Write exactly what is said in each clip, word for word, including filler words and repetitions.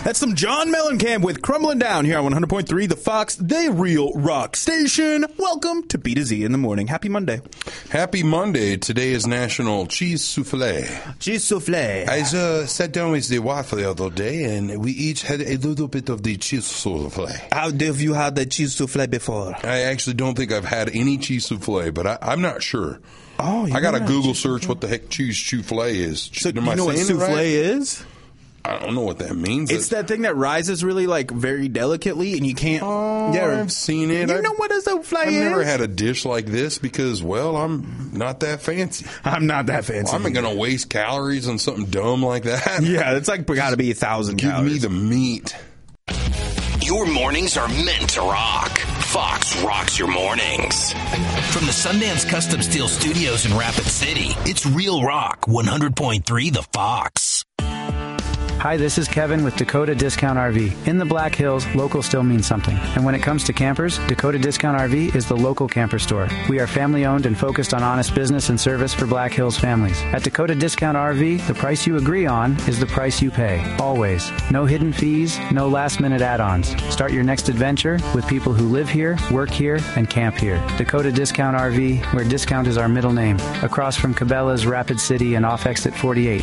That's some John Mellencamp with Crumbling Down here on one hundred point three The Fox, the real rock station. Welcome to B to Z in the morning. Happy Monday. Happy Monday. Today is National Cheese Souffle. Cheese Souffle. I uh, sat down with the wife the other day, and we each had a little bit of the cheese souffle. How have you had the cheese souffle before? I actually don't think I've had any cheese souffle, but I, I'm not sure. Oh, I got to Google search what the heck cheese souffle is. So Am you I know what saying it souffle right? is? I don't know what that means. It's that thing that rises really, like, very delicately, and you can't... Oh, yeah, I've seen it. You I've, know what a souffle I've is? I've never had a dish like this because, well, I'm not that fancy. I'm not that fancy. Well, I'm not going to waste calories on something dumb like that. Yeah, it's like got to be a thousand Give calories. me the meat. Your mornings are meant to rock. Fox rocks your mornings. From the Sundance Custom Steel Studios in Rapid City, it's Real Rock one hundred point three The Fox. Hi, this is Kevin with Dakota Discount R V. In the Black Hills, local still means something. And when it comes to campers, Dakota Discount R V is the local camper store. We are family-owned and focused on honest business and service for Black Hills families. At Dakota Discount R V, the price you agree on is the price you pay. Always. No hidden fees, no last-minute add-ons. Start your next adventure with people who live here, work here, and camp here. Dakota Discount R V, where discount is our middle name. Across from Cabela's, Rapid City, and off exit forty-eight.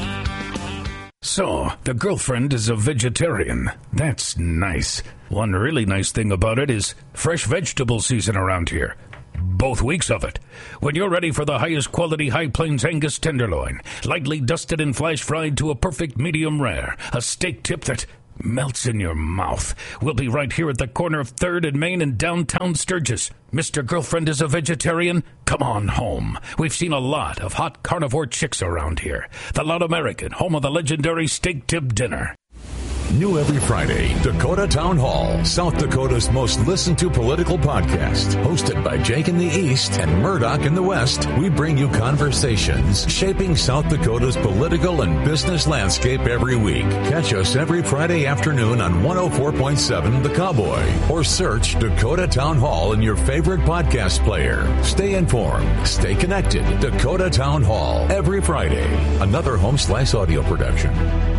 So, the girlfriend is a vegetarian. That's nice. One really nice thing about it is fresh vegetable season around here. Both weeks of it. When you're ready for the highest quality High Plains Angus tenderloin, lightly dusted and flash fried to a perfect medium rare, a steak tip that melts in your mouth. We'll be right here at the corner of third and Main in downtown Sturgis. Mister Girlfriend is a vegetarian? Come on home. We've seen a lot of hot carnivore chicks around here. The Loud American, home of the legendary steak tip dinner. New every Friday, Dakota Town Hall, South Dakota's most listened to political podcast. Hosted by Jake in the East and Murdoch in the West, we bring you conversations shaping South Dakota's political and business landscape every week. Catch us every Friday afternoon on one oh four point seven The Cowboy, or search Dakota Town Hall in your favorite podcast player. Stay informed, stay connected. Dakota Town Hall, every Friday. Another Home Slice audio production.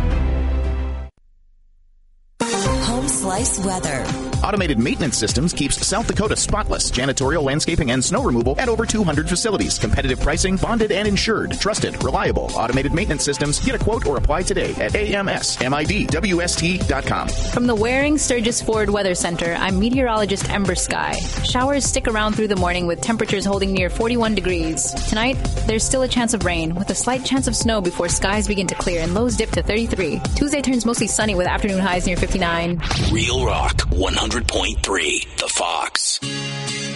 Slice weather. Automated Maintenance Systems keeps South Dakota spotless. Janitorial, landscaping, and snow removal at over two hundred facilities. Competitive pricing, bonded and insured. Trusted, reliable. Automated Maintenance Systems. Get a quote or apply today at A M S M I D W S T dot com. From the Waring Sturgis Ford Weather Center, I'm meteorologist Ember Sky. Showers stick around through the morning with temperatures holding near forty-one degrees. Tonight, there's still a chance of rain with a slight chance of snow before skies begin to clear and lows dip to thirty-three. Tuesday turns mostly sunny with afternoon highs near fifty-nine. Real Rock one hundred point three The Fox.